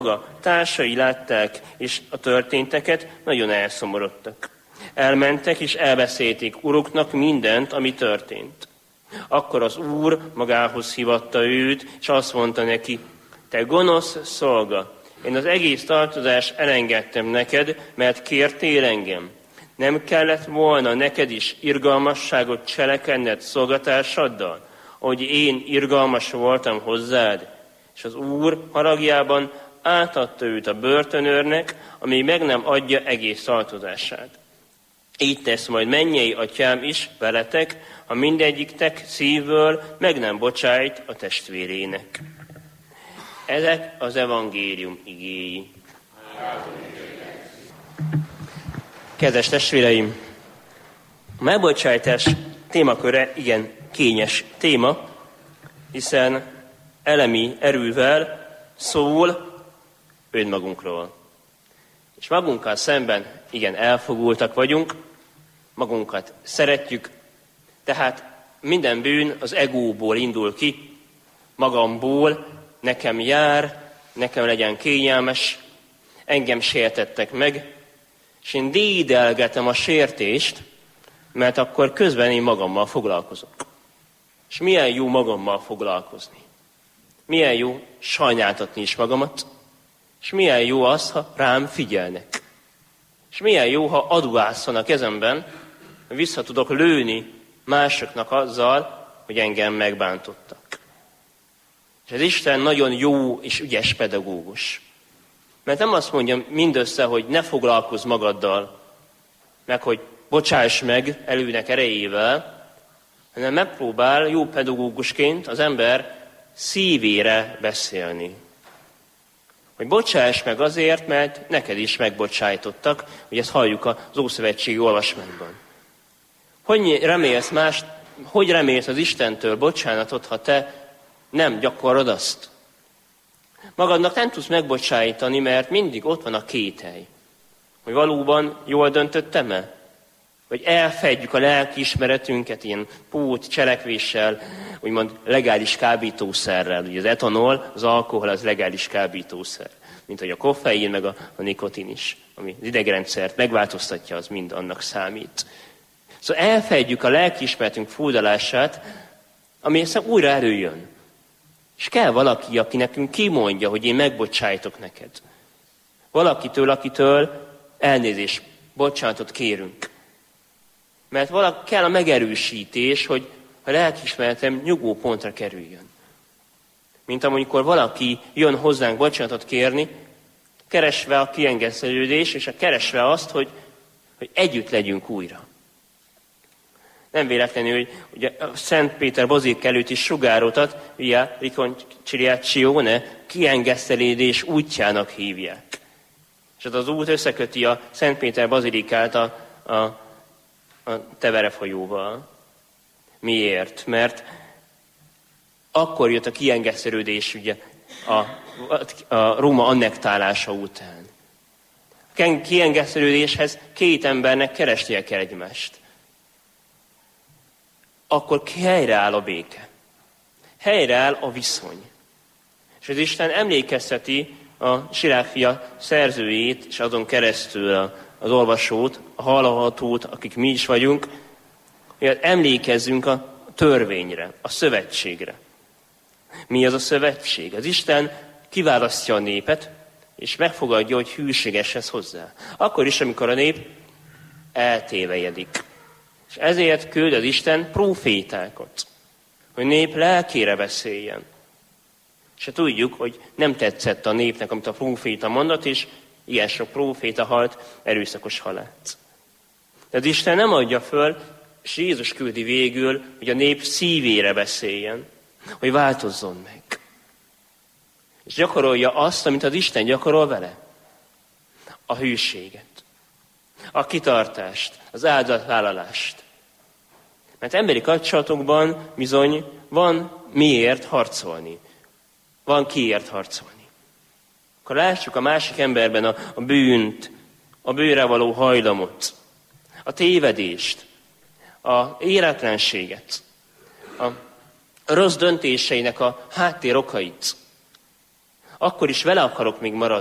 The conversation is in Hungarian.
A társai látták és a történteket, nagyon elszomorodtak. Elmentek és elbeszélték uruknak mindent, ami történt. Akkor az úr magához hívatta őt, és azt mondta neki: te gonosz szolga, én az egész tartozást elengedtem neked, mert kértél engem. Nem kellett volna neked is irgalmasságot cselekedned szolgatársaddal, ahogy én irgalmas voltam hozzád? És az úr haragjában átadta őt a börtönőrnek, amíg meg nem adja egész tartozását. Így tesz majd mennyei atyám is veletek, ha mindegyiktek szívből meg nem bocsájt a testvérének. Ezek az evangélium igéi. Kedves testvéreim, a megbocsájtás témaköre igen kényes téma, hiszen elemi erővel szól önmagunkról. És magunkkal szemben igen elfogultak vagyunk, magunkat szeretjük, tehát minden bűn az egóból indul ki, magamból, nekem jár, nekem legyen kényelmes, engem sértettek meg, és én dédelgetem a sértést, mert akkor közben én magammal foglalkozok. És milyen jó magammal foglalkozni. Milyen jó sajnáltatni is magamat, és milyen jó az, ha rám figyelnek. És milyen jó, ha aduászon a kezemben, vissza tudok lőni másoknak azzal, hogy engem megbántottak. És az Isten nagyon jó és ügyes pedagógus. Mert nem azt mondja mindössze, hogy ne foglalkozz magaddal, meg hogy bocsáss meg előnek erejével, hanem megpróbál jó pedagógusként az ember szívére beszélni. Hogy bocsáss meg azért, mert neked is megbocsájtottak, hogy ezt halljuk az Ószövetségi olvasmányban. Hogy remélsz az Istentől bocsánatot, ha te nem gyakorlod azt? Magadnak nem tudsz megbocsájtani, mert mindig ott van a kételj. Hogy valóban jól döntöttem-e? Vagy elfedjük a lelkiismeretünket ilyen pót cselekvéssel, úgymond legális kábítószerrel. Ugye az etanol, az alkohol az legális kábítószer. Mint hogy a koffein, meg a nikotin is. Ami az idegrendszert megváltoztatja, az mind annak számít. Szóval elfedjük a lelkiismeretünk furdalását, ami aztán újra előjön. És kell valaki, aki nekünk kimondja, hogy én megbocsájtok neked. Akitől elnézést, bocsánatot kérünk. Mert kell a megerősítés, hogy a lelkiismeretem nyugvó pontra kerüljön. Mint amikor valaki jön hozzánk bocsánatot kérni, keresve a kiengesztelődést, és keresve azt, hogy együtt legyünk újra. Nem véletlenül, hogy ugye Szent Péter bazilika előtt is sugároztat, via riconciliazione, kiengesztelődés útjának hívják. És az út összeköti a Szent Péter bazilikát a Tevere folyóval. Miért? Mert akkor jött a kiengesztelődés ugye a Róma annektálása után. A kiengesztelődéshez két embernek keresnie kell egymást. Akkor helyreáll a béke. Helyreáll a viszony. És az Isten emlékezteti a Sirák fia szerzőjét, és azon keresztül az olvasót, a hallhatót, akik mi is vagyunk, hogy emlékezzünk a törvényre, a szövetségre. Mi az a szövetség? Az Isten kiválasztja a népet, és megfogadja, hogy hűséges ez hozzá. Akkor is, amikor a nép eltévejedik. És ezért küld az Isten prófétákat, hogy nép lelkére beszéljen. És tudjuk, hogy nem tetszett a népnek, amit a próféta mondott, és ilyen sok próféta halt erőszakos halált. De az Isten nem adja föl, és Jézus küldi végül, hogy a nép szívére beszéljen, hogy változzon meg. És gyakorolja azt, amit az Isten gyakorol vele. A hűséget, a kitartást, az áldozatvállalást. Mert emberi kapcsolatokban bizony van miért harcolni. Van kiért harcolni. Akkor lássuk a másik emberben a bűnt, a bűnre való hajlamot, a tévedést, a életlenséget, a rossz döntéseinek a háttérokait, akkor is vele akarok még maradni.